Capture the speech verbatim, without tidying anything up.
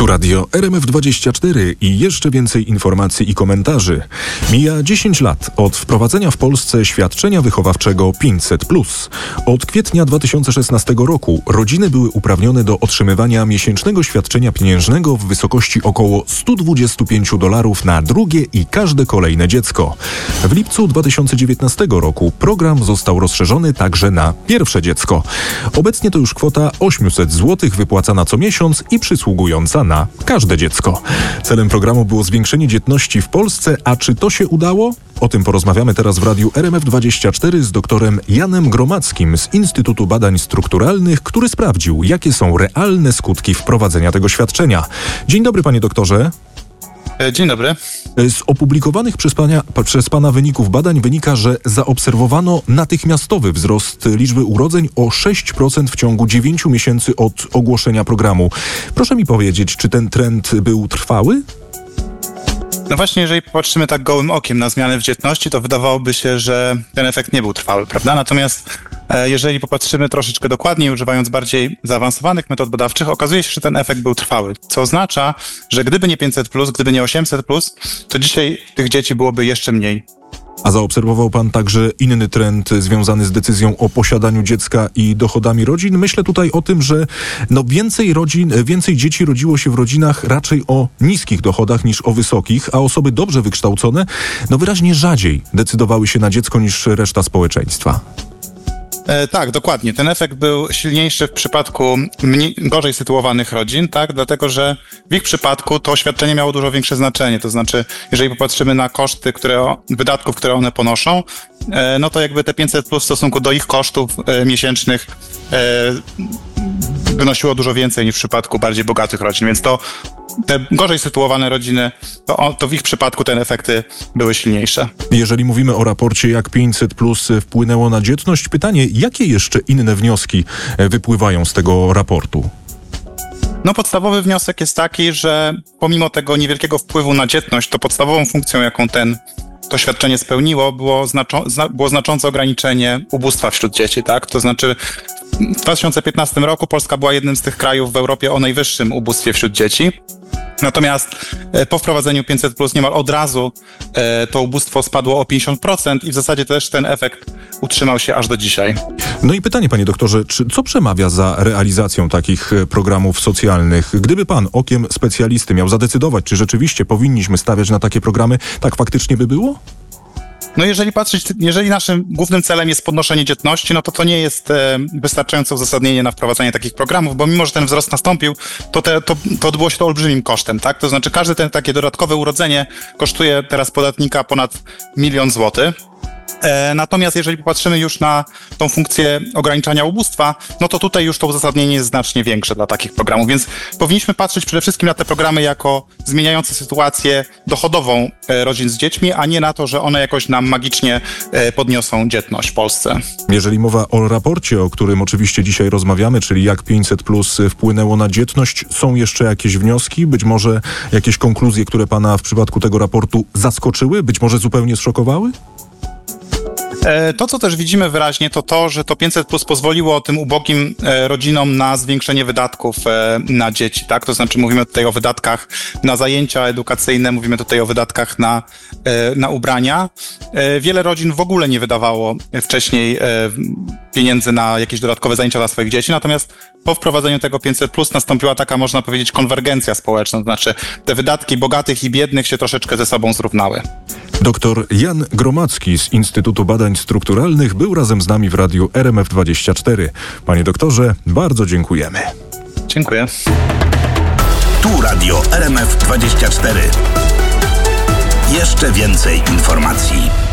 Tu radio R M F dwadzieścia cztery i jeszcze więcej informacji i komentarzy. Mija dziesięć lat od wprowadzenia w Polsce świadczenia wychowawczego pięćset plus. Od kwietnia dwa tysiące szesnastego roku rodziny były uprawnione do otrzymywania miesięcznego świadczenia pieniężnego w wysokości około sto dwadzieścia pięć dolarów na drugie i każde kolejne dziecko. W lipcu dwa tysiące dziewiętnastego roku program został rozszerzony także na pierwsze dziecko. Obecnie to już kwota osiemset złotych wypłacana co miesiąc i przysługująca na każde dziecko. Celem programu było zwiększenie dzietności w Polsce, a czy to się udało? O tym porozmawiamy teraz w radiu R M F dwadzieścia cztery z doktorem Janem Gromackim z Instytutu Badań Strukturalnych, który sprawdził, jakie są realne skutki wprowadzenia tego świadczenia. Dzień dobry, panie doktorze. Dzień dobry. Z opublikowanych przez pana, przez pana wyników badań wynika, że zaobserwowano natychmiastowy wzrost liczby urodzeń o sześć procent w ciągu dziewięciu miesięcy od ogłoszenia programu. Proszę mi powiedzieć, czy ten trend był trwały? No właśnie, jeżeli popatrzymy tak gołym okiem na zmiany w dzietności, to wydawałoby się, że ten efekt nie był trwały, prawda? Natomiast e, jeżeli popatrzymy troszeczkę dokładniej, używając bardziej zaawansowanych metod badawczych, okazuje się, że ten efekt był trwały. Co oznacza, że gdyby nie pięćset plus, gdyby nie osiemset plus, to dzisiaj tych dzieci byłoby jeszcze mniej. A zaobserwował pan także inny trend związany z decyzją o posiadaniu dziecka i dochodami rodzin? Myślę tutaj o tym, że no więcej rodzin, więcej dzieci rodziło się w rodzinach raczej o niskich dochodach niż o wysokich, a osoby dobrze wykształcone no wyraźnie rzadziej decydowały się na dziecko niż reszta społeczeństwa. E, tak, dokładnie. Ten efekt był silniejszy w przypadku mniej, gorzej sytuowanych rodzin, tak, dlatego że w ich przypadku to świadczenie miało dużo większe znaczenie. To znaczy, jeżeli popatrzymy na koszty, które, wydatków, które one ponoszą, e, no to jakby te pięćset plus w stosunku do ich kosztów e, miesięcznych e, wynosiło dużo więcej niż w przypadku bardziej bogatych rodzin, więc to te gorzej sytuowane rodziny, to, to w ich przypadku te efekty były silniejsze. Jeżeli mówimy o raporcie, jak pięćset plus wpłynęło na dzietność, pytanie, jakie jeszcze inne wnioski wypływają z tego raportu? No podstawowy wniosek jest taki, że pomimo tego niewielkiego wpływu na dzietność, to podstawową funkcją, jaką ten to świadczenie spełniło, było, znaczą, zna, było znaczące ograniczenie ubóstwa wśród dzieci, tak? To znaczy w dwa tysiące piętnastym roku Polska była jednym z tych krajów w Europie o najwyższym ubóstwie wśród dzieci. Natomiast e, po wprowadzeniu pięćset plus niemal od razu e, to ubóstwo spadło o pięćdziesiąt procent i w zasadzie też ten efekt utrzymał się aż do dzisiaj. No i pytanie, panie doktorze, czy, co przemawia za realizacją takich programów socjalnych? Gdyby pan okiem specjalisty miał zadecydować, czy rzeczywiście powinniśmy stawiać na takie programy, tak faktycznie by było? No jeżeli patrzeć, jeżeli naszym głównym celem jest podnoszenie dzietności, no to to nie jest e, wystarczające uzasadnienie na wprowadzanie takich programów, bo mimo, że ten wzrost nastąpił, to, te, to, to odbyło się to olbrzymim kosztem, tak? To znaczy każde ten, takie dodatkowe urodzenie kosztuje teraz podatnika ponad milion złotych. E, natomiast jeżeli popatrzymy już na tą funkcję ograniczania ubóstwa, no to tutaj już to uzasadnienie jest znacznie większe dla takich programów, więc powinniśmy patrzeć przede wszystkim na te programy jako zmieniające sytuację dochodową e, rodzin z dziećmi, a nie na to, że one jakoś nam magicznie e, podniosą dzietność w Polsce. Jeżeli mowa o raporcie, o którym oczywiście dzisiaj rozmawiamy, czyli jak pięćset plus wpłynęło na dzietność, są jeszcze jakieś wnioski, być może jakieś konkluzje, które pana w przypadku tego raportu zaskoczyły, być może zupełnie zszokowały? To, co też widzimy wyraźnie, to to, że to pięćset plus pozwoliło tym ubogim rodzinom na zwiększenie wydatków na dzieci, tak? To znaczy mówimy tutaj o wydatkach na zajęcia edukacyjne, mówimy tutaj o wydatkach na, na ubrania. Wiele rodzin w ogóle nie wydawało wcześniej pieniędzy na jakieś dodatkowe zajęcia dla swoich dzieci, natomiast po wprowadzeniu tego pięćset plus nastąpiła taka, można powiedzieć, konwergencja społeczna, to znaczy te wydatki bogatych i biednych się troszeczkę ze sobą zrównały. Doktor Jan Gromacki z Instytutu Badań Strukturalnych był razem z nami w radiu R M F dwadzieścia cztery. Panie doktorze, bardzo dziękujemy. Dziękuję. Tu radio R M F dwadzieścia cztery. Jeszcze więcej informacji.